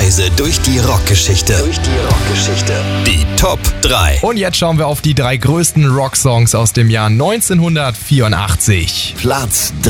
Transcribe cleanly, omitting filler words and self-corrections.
Reise durch die Rockgeschichte. Die Top 3. Und jetzt schauen wir auf die 3 größten Rocksongs aus dem Jahr 1984. Platz